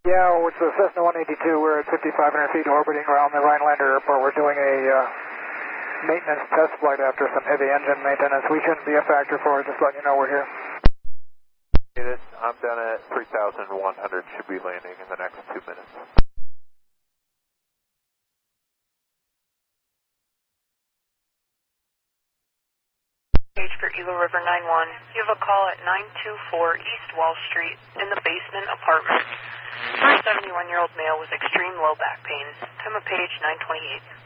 Yeah, well, it's the Cessna 182. We're at 5,500 feet orbiting around the Rhinelander Airport. We're doing a maintenance test flight after some heavy engine maintenance. We shouldn't be a factor for it, just letting you know we're here. I'm done at 3,100, should be landing in the next 2 minutes. Page for Eagle River 91. You have a call at 924 East Wall Street in the basement apartment. For a 71-year-old male with extreme low back pain. Time of page 928.